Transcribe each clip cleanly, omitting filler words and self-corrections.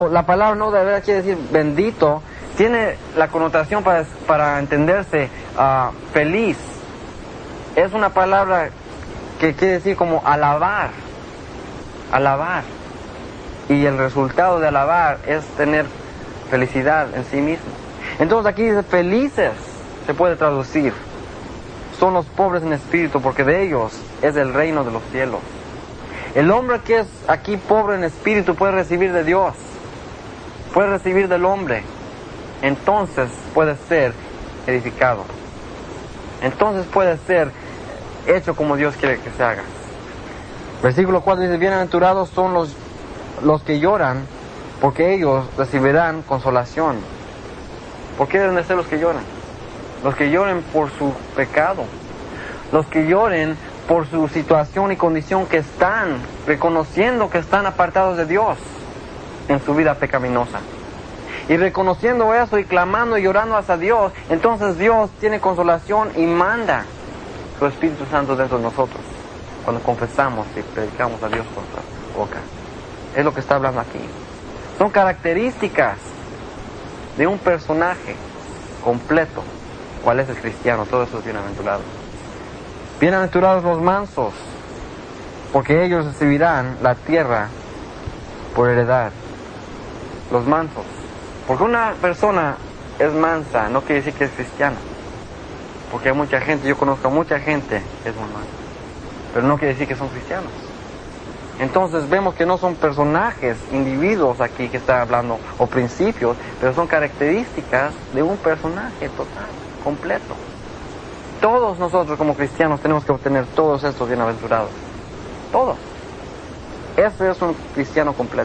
La palabra no de verdad quiere decir bendito, tiene la connotación para entenderse feliz. Es una palabra que quiere decir como alabar, alabar. Y el resultado de alabar es tener felicidad en sí mismo. Entonces aquí dice felices, se puede traducir. Son los pobres en espíritu, porque de ellos es el reino de los cielos. El hombre que es aquí pobre en espíritu puede recibir de Dios, puede recibir del hombre. Entonces puede ser edificado. Entonces puede ser hecho como Dios quiere que se haga. Versículo 4 dice, bienaventurados son los que lloran, porque ellos recibirán consolación. ¿Por qué deben de ser los que lloran? Los que lloren por su pecado, los que lloren por su situación y condición que están, reconociendo que están apartados de Dios en su vida pecaminosa. Y reconociendo eso y clamando y llorando hacia Dios, entonces Dios tiene consolación y manda su Espíritu Santo dentro de nosotros, cuando confesamos y predicamos a Dios con nuestra boca. Es lo que está hablando aquí. Son características de un personaje completo. ¿Cuál es el cristiano? Todo eso es bienaventurado. Bienaventurados los mansos, porque ellos recibirán la tierra por heredad. Los mansos. Porque una persona es mansa, no quiere decir que es cristiana. Porque hay mucha gente, yo conozco a mucha gente que es muy mansa, pero no quiere decir que son cristianos. Entonces vemos que no son personajes, individuos aquí que están hablando, o principios, pero son características de un personaje total, completo. Todos nosotros como cristianos tenemos que obtener todos estos bienaventurados. Todos. Ese es un cristiano completo.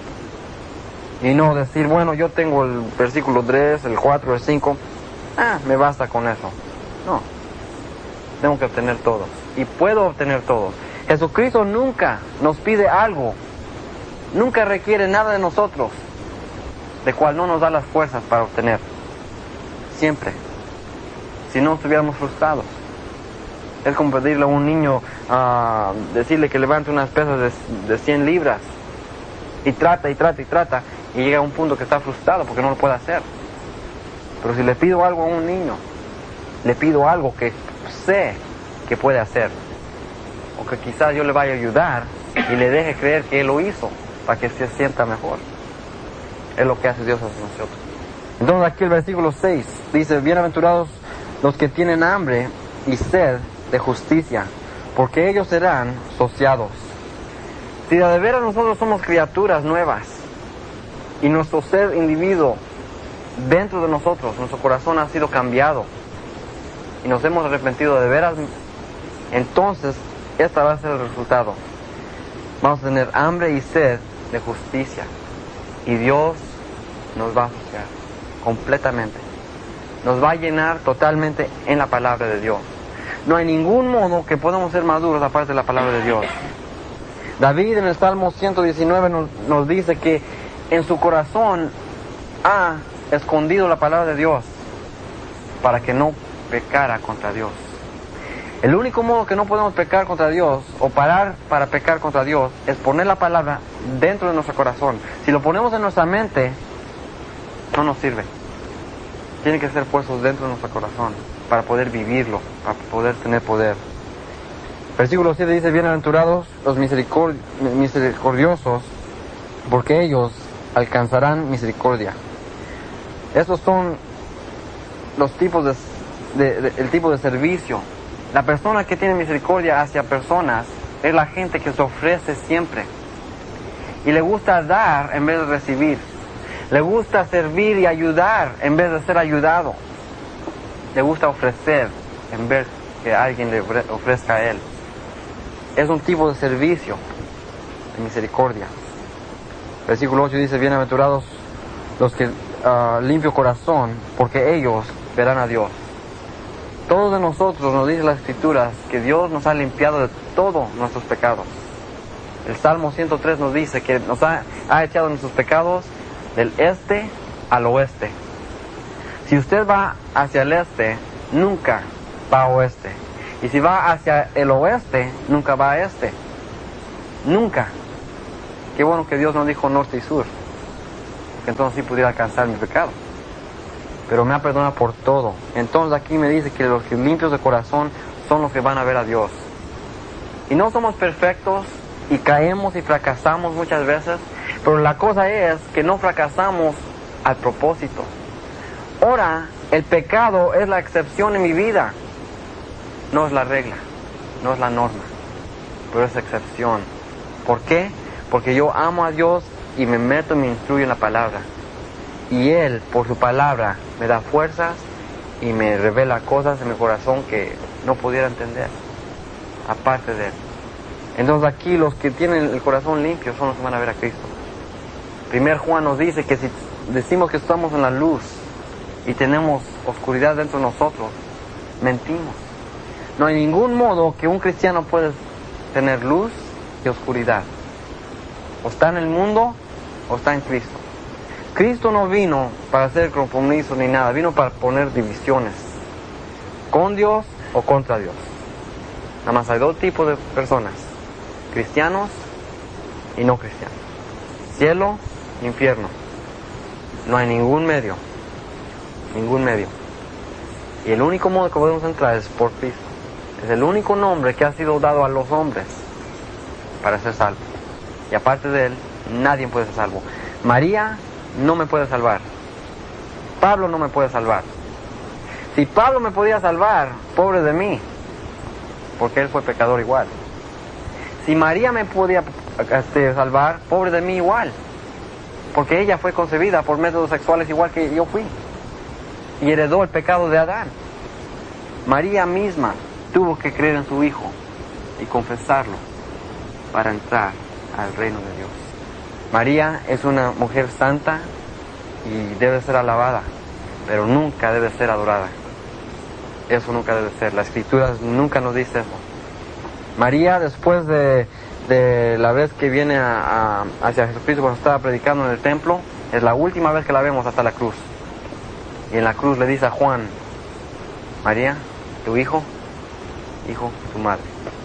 Y no decir, bueno, yo tengo el versículo 3, el 4, el 5, me basta con eso. No. Tengo que obtener todos. Y puedo obtener todos. Jesucristo nunca nos pide algo, nunca requiere nada de nosotros, de cual no nos da las fuerzas para obtener. Siempre. Si no estuviéramos frustrados. Es como pedirle a un niño, decirle que levante unas pesas de 100 libras. Y trata, y llega a un punto que está frustrado porque no lo puede hacer. Pero si le pido algo a un niño, le pido algo que sé que puede hacer, o que quizás yo le vaya a ayudar y le deje creer que Él lo hizo para que se sienta mejor. Es lo que hace Dios hacia nosotros. Entonces aquí el versículo 6 dice, bienaventurados los que tienen hambre y sed de justicia, porque ellos serán saciados. Si de veras nosotros somos criaturas nuevas y nuestro ser individuo dentro de nosotros, nuestro corazón ha sido cambiado y nos hemos arrepentido de veras, entonces este va a ser el resultado. Vamos a tener hambre y sed de justicia y Dios nos va a saciar completamente. Nos va a llenar totalmente en la palabra de Dios. No hay ningún modo que podamos ser maduros aparte de la palabra de Dios. David en el Salmo 119 nos dice que en su corazón ha escondido la palabra de Dios para que no pecara contra Dios. El único modo que no podemos pecar contra Dios o parar para pecar contra Dios es poner la palabra dentro de nuestro corazón. Si lo ponemos en nuestra mente, no nos sirve. Tiene que ser puestos dentro de nuestro corazón para poder vivirlo, para poder tener poder. Versículo 7 dice, bienaventurados los misericordiosos, porque ellos alcanzarán misericordia. Estos son los tipos el tipo de servicio. La persona que tiene misericordia hacia personas es la gente que se ofrece siempre. Y le gusta dar en vez de recibir. Le gusta servir y ayudar en vez de ser ayudado. Le gusta ofrecer en vez que alguien le ofrezca a él. Es un tipo de servicio de misericordia. Versículo 8 dice, bienaventurados los que limpio corazón, porque ellos verán a Dios. Todos de nosotros, nos dice las Escrituras, que Dios nos ha limpiado de todos nuestros pecados. El Salmo 103 nos dice que nos ha echado nuestros pecados del este al oeste. Si usted va hacia el este, nunca va a oeste. Y si va hacia el oeste, nunca va a este. Nunca. Qué bueno que Dios nos dijo norte y sur. porque entonces sí pudiera alcanzar mi pecado. Pero me ha perdonado por todo. Entonces aquí me dice que los limpios de corazón son los que van a ver a Dios. Y no somos perfectos y caemos y fracasamos muchas veces, pero la cosa es que no fracasamos al propósito. Ahora, el pecado es la excepción en mi vida, no es la regla, no es la norma, pero es excepción. ¿Por qué? Porque yo amo a Dios y me meto y me instruyo en la palabra. Y Él, por su palabra, me da fuerzas y me revela cosas en mi corazón que no pudiera entender, aparte de Él. Entonces aquí los que tienen el corazón limpio son los que van a ver a Cristo. Primer Juan nos dice que si decimos que estamos en la luz y tenemos oscuridad dentro de nosotros, mentimos. No hay ningún modo que un cristiano pueda tener luz y oscuridad. O está en el mundo o está en Cristo. Cristo no vino para hacer compromisos ni nada, vino para poner divisiones, con Dios o contra Dios. Nada más hay dos tipos de personas, cristianos y no cristianos, cielo, infierno. No hay ningún medio, ningún medio. Y el único modo que podemos entrar es por Cristo. Es el único nombre que ha sido dado a los hombres para ser salvos. Y aparte de Él, nadie puede ser salvo. María no me puede salvar. Pablo no me puede salvar. Si Pablo me podía salvar, pobre de mí, porque él fue pecador igual. Si María me podía salvar, pobre de mí igual, porque ella fue concebida por métodos sexuales igual que yo fui, y heredó el pecado de Adán. María misma tuvo que creer en su Hijo y confesarlo para entrar al reino de Dios. María es una mujer santa y debe ser alabada, pero nunca debe ser adorada. Eso nunca debe ser. La Escritura nunca nos dice eso. María, después de la vez que viene hacia Jesucristo cuando estaba predicando en el templo, es la última vez que la vemos hasta la cruz. Y en la cruz le dice a Juan: María, tu hijo, tu madre.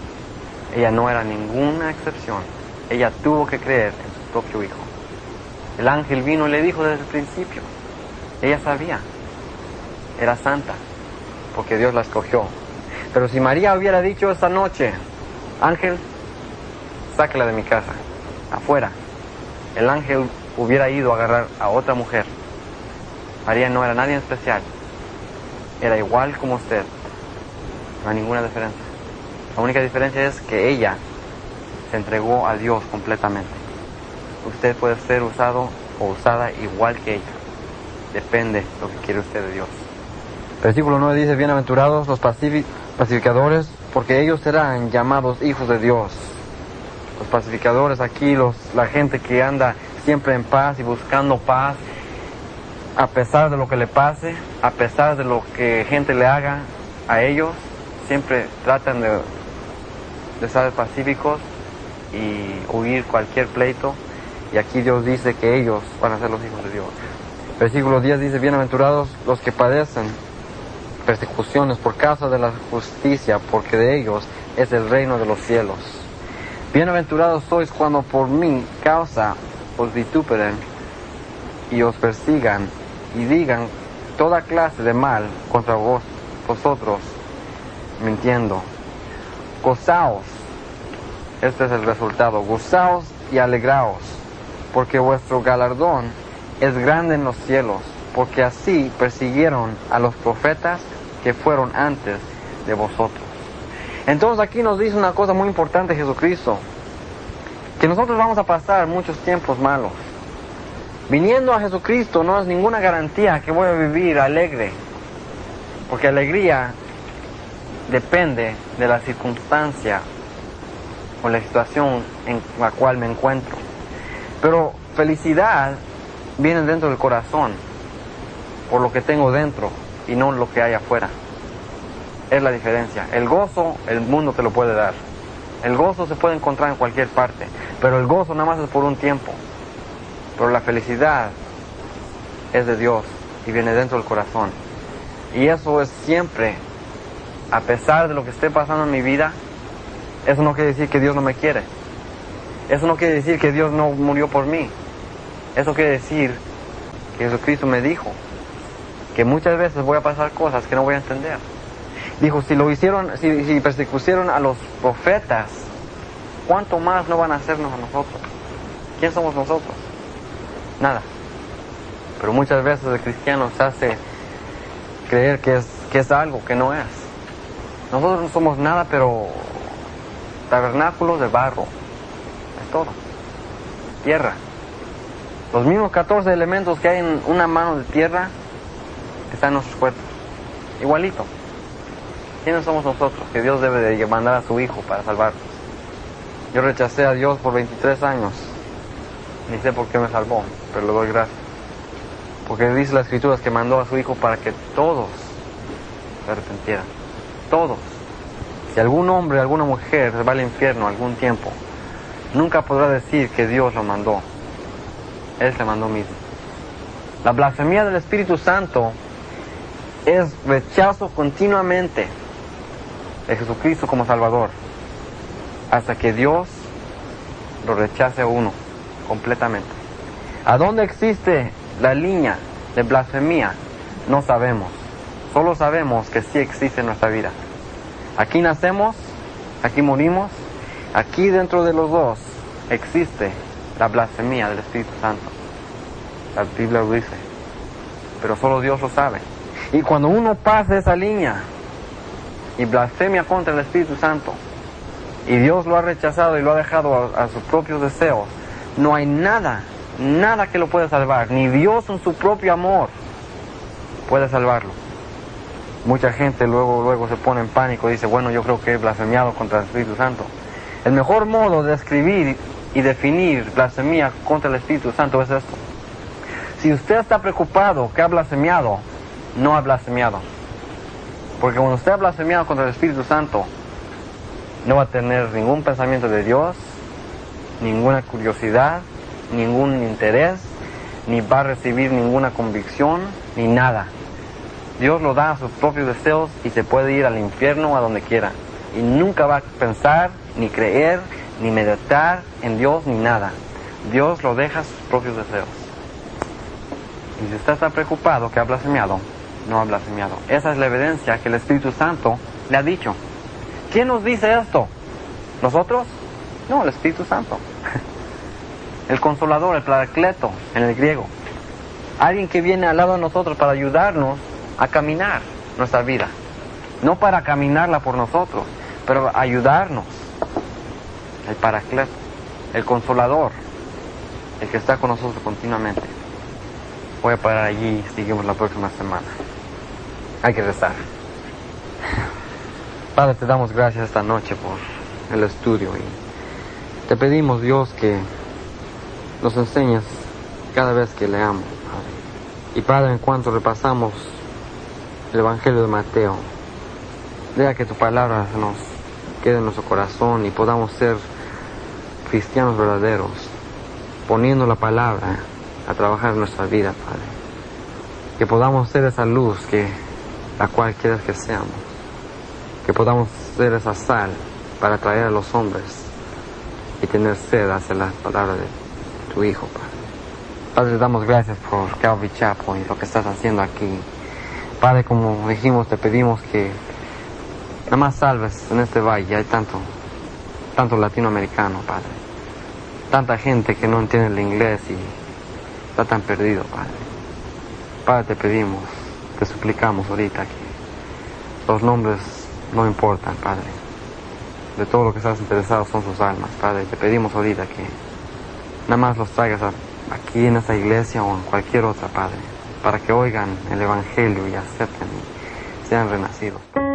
Ella no era ninguna excepción. Ella tuvo que creer en su propio hijo. El ángel vino y le dijo desde el principio. Ella sabía. Era santa, porque Dios la escogió. Pero si María hubiera dicho esta noche: ángel, sáquela de mi casa, afuera, el ángel hubiera ido a agarrar a otra mujer. María no era nadie especial. Era igual como usted. No hay ninguna diferencia. La única diferencia es que ella se entregó a Dios completamente. Usted puede ser usado o usada igual que ella. Depende lo que quiere usted de Dios. Versículo 9 dice: bienaventurados los pacificadores, porque ellos serán llamados hijos de Dios. Los pacificadores aquí, la gente que anda siempre en paz y buscando paz, a pesar de lo que le pase, a pesar de lo que gente le haga a ellos, siempre tratan de ser pacíficos y huir cualquier pleito. Y aquí Dios dice que ellos van a ser los hijos de Dios. Versículo 10 dice: bienaventurados los que padecen persecuciones por causa de la justicia, porque de ellos es el reino de los cielos. Bienaventurados sois cuando por mi causa os vituperen y os persigan y digan toda clase de mal contra vosotros, mintiendo. Gozaos, este es el resultado, gozaos y alegraos, porque vuestro galardón es grande en los cielos, porque así persiguieron a los profetas que fueron antes de vosotros. Entonces aquí nos dice una cosa muy importante Jesucristo, que nosotros vamos a pasar muchos tiempos malos. Viniendo a Jesucristo no es ninguna garantía que voy a vivir alegre, porque alegría depende de la circunstancia o la situación en la cual me encuentro. Pero felicidad viene dentro del corazón, por lo que tengo dentro y no lo que hay afuera. Es la diferencia. El gozo, el mundo te lo puede dar. El gozo se puede encontrar en cualquier parte, pero el gozo nada más es por un tiempo. Pero la felicidad es de Dios y viene dentro del corazón. Y eso es siempre, a pesar de lo que esté pasando en mi vida. Eso no quiere decir que Dios no me quiere. Eso no quiere decir que Dios no murió por mí. Eso quiere decir Jesucristo me dijo que muchas veces voy a pasar cosas que no voy a entender. Dijo, si persecutaron a los profetas, ¿cuánto más no van a hacernos a nosotros? ¿Quién somos nosotros? Nada. Pero muchas veces el cristiano se hace creer que es algo que no es. Nosotros no somos nada, pero tabernáculos de barro. Es todo. Tierra. Los mismos 14 elementos que hay en una mano de tierra están en nuestros cuerpos. Igualito. ¿Quiénes somos nosotros? Que Dios debe de mandar a su Hijo para salvarnos. Yo rechacé a Dios por 23 años. Ni sé por qué me salvó, pero le doy gracias. Porque dice las Escrituras que mandó a su Hijo para que todos se arrepintieran. Todos. Si algún hombre, alguna mujer se va al infierno algún tiempo, nunca podrá decir que Dios lo mandó. Él se mandó mismo. La blasfemia del Espíritu Santo es rechazo continuamente de Jesucristo como Salvador, hasta que Dios lo rechace a uno completamente. ¿A dónde existe la línea de blasfemia? No sabemos. Solo sabemos que sí existe en nuestra vida. Aquí nacemos, aquí morimos, aquí dentro de los dos existe la blasfemia del Espíritu Santo. La Biblia lo dice, pero solo Dios lo sabe. Y cuando uno pasa esa línea y blasfemia contra el Espíritu Santo, y Dios lo ha rechazado y lo ha dejado a sus propios deseos, no hay nada que lo pueda salvar, ni Dios en su propio amor puede salvarlo. Mucha gente luego se pone en pánico y dice, bueno, yo creo que he blasfemiado contra el Espíritu Santo. El mejor modo de escribir y definir blasfemia contra el Espíritu Santo es esto: si usted está preocupado que ha blasfemiado, no ha blasfemiado. Porque cuando usted ha blasfemiado contra el Espíritu Santo, no va a tener ningún pensamiento de Dios, ninguna curiosidad, ningún interés, ni va a recibir ninguna convicción, ni nada. Dios lo da a sus propios deseos y se puede ir al infierno a donde quiera. Y nunca va a pensar, ni creer, ni meditar en Dios, ni nada. Dios lo deja a sus propios deseos. Y si usted está preocupado que ha blasfemiado, no ha blasfemiado. Esa es la evidencia que el Espíritu Santo le ha dicho. ¿Quién nos dice esto? ¿Nosotros? No, el Espíritu Santo. El Consolador, el Paracleto, en el griego. Alguien que viene al lado de nosotros para ayudarnos a caminar nuestra vida. No para caminarla por nosotros, pero ayudarnos. El Paracleto, el Consolador, el que está con nosotros continuamente. Voy a parar allí y seguimos la próxima semana. Hay que rezar. Padre, te damos gracias esta noche por el estudio y te pedimos, Dios, que nos enseñes cada vez que leamos, Padre. Y Padre, en cuanto repasamos el Evangelio de Mateo, deja que tu palabra nos quede en nuestro corazón y podamos ser cristianos verdaderos, poniendo la palabra a trabajar en nuestra vida, Padre. Que podamos ser esa luz la cual quieres que seamos. Que podamos ser esa sal para atraer a los hombres y tener sed hacia la palabra de tu Hijo, Padre. Padre, te damos gracias por Calvary Chapel y lo que estás haciendo aquí. Padre, como dijimos, te pedimos que nada más salves en este valle. Hay tanto latinoamericano, Padre. Tanta gente que no entiende el inglés y está tan perdido, Padre. Padre, te pedimos, te suplicamos ahorita que los nombres no importan, Padre. De todo lo que estás interesado son sus almas, Padre. Te pedimos ahorita que nada más los traigas aquí en esta iglesia o en cualquier otra, Padre, para que oigan el Evangelio y acepten y sean renacidos.